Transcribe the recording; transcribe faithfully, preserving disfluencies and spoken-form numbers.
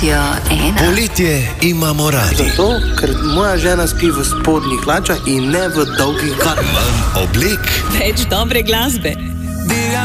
Radio ena. Poletje imamo radi. Zato, ker moja žena spi v spodnjih hlačah in ne v dolgih hlačah. Manj oblek, več dobre glasbe.